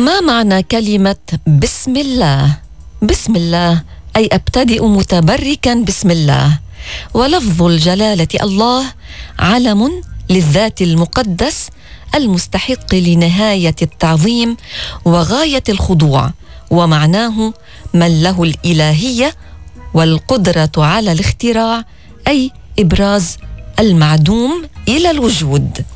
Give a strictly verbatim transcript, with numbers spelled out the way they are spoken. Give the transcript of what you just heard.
ما معنى كلمة بسم الله؟ بسم الله أي أبتدئ متبركا بسم الله. ولفظ الجلالة الله علم للذات المقدس المستحق لنهاية التعظيم وغاية الخضوع، ومعناه من له الإلهية والقدرة على الاختراع، أي إبراز المعدوم إلى الوجود.